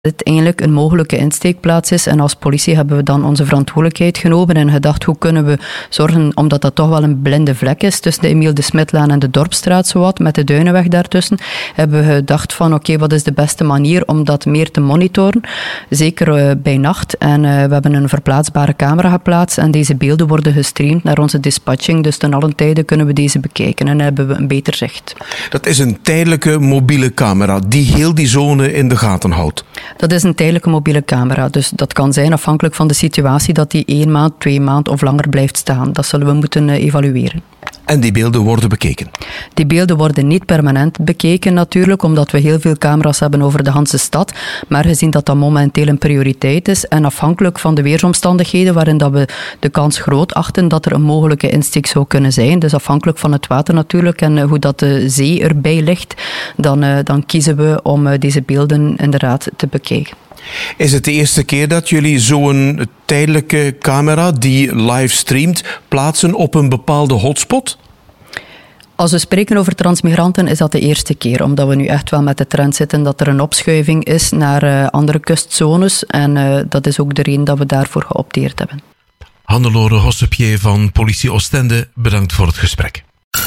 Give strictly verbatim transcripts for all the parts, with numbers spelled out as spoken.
dit eigenlijk een mogelijke insteekplaats is. En als politie hebben we dan onze verantwoordelijkheid genomen en gedacht, hoe kunnen we zorgen, omdat dat toch wel een blinde vlek is tussen de Emiel de Smitlaan en de Dorpstraat, zowat, met de Duinenweg daartussen, hebben we gedacht van, oké, okay, wat is de beste manier om dat meer te monitoren? Zeker uh, bij nacht. En uh, we hebben een verplaatsbare camera geplaatst en deze beelden worden gestreamd naar onze dispatching. Dus ten allen tijde kunnen we deze bekijken en hebben we een beter zicht. Dat is een tijdelijke mobiele camera die heel die zone in de gaten houdt. Dat is een tijdelijke mobiele camera. Dus dat kan zijn afhankelijk van de situatie dat die één maand, twee maanden of langer blijft staan. Dat zullen we moeten uh, evalueren. En die beelden worden bekeken? Die beelden worden niet permanent bekeken natuurlijk, omdat we heel veel camera's hebben over de hele stad. Maar gezien dat dat momenteel een prioriteit is en afhankelijk van de weersomstandigheden waarin dat we de kans groot achten dat er een mogelijke insteek zou kunnen zijn, dus afhankelijk van het water natuurlijk en hoe dat de zee erbij ligt, dan, uh, dan kiezen we om uh, deze beelden inderdaad te bekijken. Is het de eerste keer dat jullie zo'n tijdelijke camera die live streamt plaatsen op een bepaalde hotspot? Als we spreken over transmigranten is dat de eerste keer, omdat we nu echt wel met de trend zitten dat er een opschuiving is naar uh, andere kustzones en uh, dat is ook de reden dat we daarvoor geopteerd hebben. Hannelore Hossepier van Politie Oostende, bedankt voor het gesprek.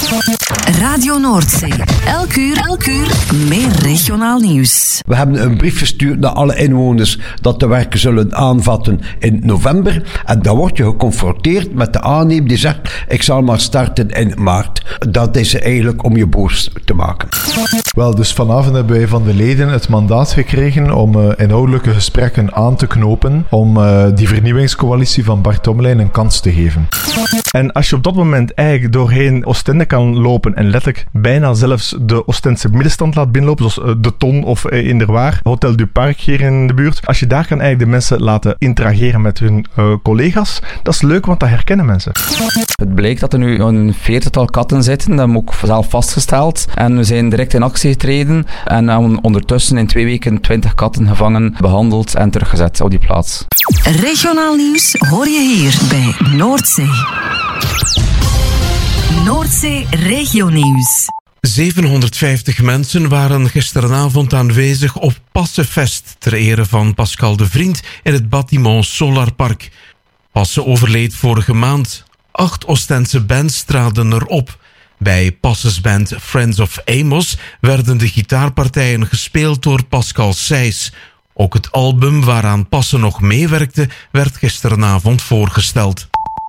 Radio Noordzee. Elk uur, elk uur meer regionaal nieuws. We hebben een brief gestuurd naar alle inwoners dat de werken zullen aanvatten in november. En dan word je geconfronteerd met de aannemer die zegt, ik zal maar starten in maart. Dat is eigenlijk om je boos te maken. Wel, dus vanavond hebben wij van de leden het mandaat gekregen om uh, inhoudelijke gesprekken aan te knopen, om uh, die vernieuwingscoalitie van Bart Tommelijn een kans te geven. En als je op dat moment eigenlijk doorheen Oostende kan lopen en letterlijk bijna zelfs de Oostense middenstand laat binnenlopen, zoals De Ton of Inderwaar, Hotel du Parc hier in de buurt. Als je daar kan eigenlijk de mensen laten interageren met hun uh, collega's, dat is leuk, want dat herkennen mensen. Het blijkt dat er nu een veertigtal katten zitten, dat hebben we ook zelf vastgesteld. En we zijn direct in actie getreden en hebben ondertussen in twee weken twintig katten gevangen, behandeld en teruggezet op die plaats. Regionaal nieuws hoor je hier bij Noordzee. Noordzee Regionieuws. zevenhonderdvijftig mensen waren gisteravond aanwezig op Passenfest ter ere van Pascal de Vriend in het Bâtiment Solar Park. Passen overleed vorige maand. Acht Oostense bands traden erop. Bij Passes band Friends of Amos werden de gitaarpartijen gespeeld door Pascal Seys. Ook het album waaraan Passen nog meewerkte werd gisteravond voorgesteld.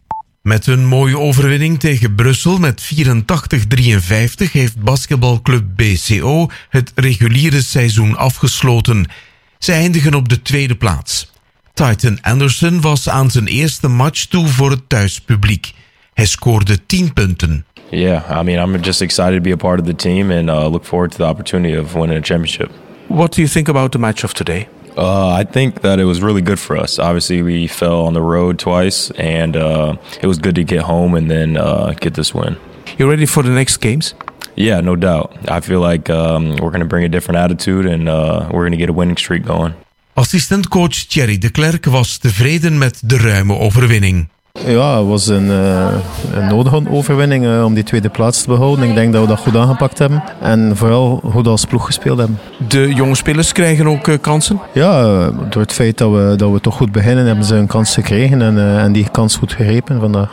Met een mooie overwinning tegen Brussel met vierentachtig drieënvijftig heeft basketbalclub B C O het reguliere seizoen afgesloten. Ze eindigen op de tweede plaats. Titan Anderson was aan zijn eerste match toe voor het thuispubliek. Hij scoorde tien punten. Yeah, I mean, I'm just excited to be a part of the team and uh, look forward to the opportunity of winning a championship. What do you think about the match of today? Uh, I think that it was really good for us. Obviously, we fell on the road twice, and uh, it was good to get home and then uh, get this win. You ready for the next games? Yeah, no doubt. I feel like um, we're going to bring a different attitude and uh, we're going to get a winning streak going. Assistentcoach Thierry de Klerk was tevreden met de ruime overwinning. Ja, het was een, uh, een nodige overwinning uh, om die tweede plaats te behouden. Ik denk dat we dat goed aangepakt hebben. En vooral goed als ploeg gespeeld hebben. De jonge spelers krijgen ook uh, kansen? Ja, uh, door het feit dat we, dat we toch goed beginnen, hebben ze een kans gekregen. En, uh, en die kans goed gegrepen vandaag.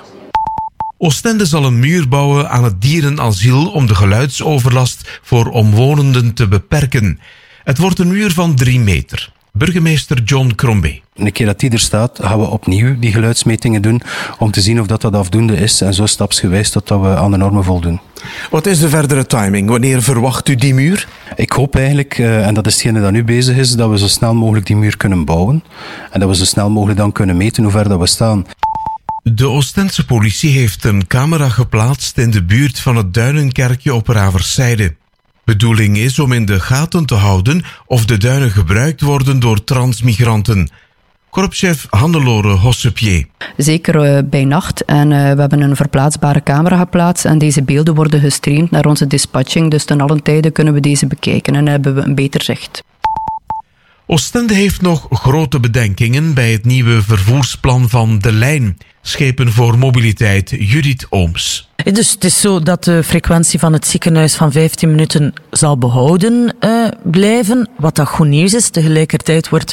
Oostende zal een muur bouwen aan het dierenasiel om de geluidsoverlast voor omwonenden te beperken. Het wordt een muur van drie meter. Burgemeester John Crombie. Een keer dat die er staat, gaan we opnieuw die geluidsmetingen doen om te zien of dat, dat afdoende is en zo stapsgewijs totdat we aan de normen voldoen. Wat is de verdere timing? Wanneer verwacht u die muur? Ik hoop eigenlijk, uh, en dat is hetgene dat nu bezig is, dat we zo snel mogelijk die muur kunnen bouwen en dat we zo snel mogelijk dan kunnen meten hoe ver dat we staan. De Oostense politie heeft een camera geplaatst in de buurt van het Duinenkerkje op Raverszijde. Bedoeling is om in de gaten te houden of de duinen gebruikt worden door transmigranten. Korpschef Hannelore Hossepier. Zeker uh, bij nacht. En uh, we hebben een verplaatsbare camera geplaatst. En deze beelden worden gestreamd naar onze dispatching. Dus ten allen tijde kunnen we deze bekijken en hebben we een beter zicht. Oostende heeft nog grote bedenkingen bij het nieuwe vervoersplan van De Lijn. Schepen voor mobiliteit, Judith Ooms. Dus het is zo dat de frequentie van het ziekenhuis van vijftien minuten zal behouden uh, blijven. Wat dat goed nieuws is, tegelijkertijd wordt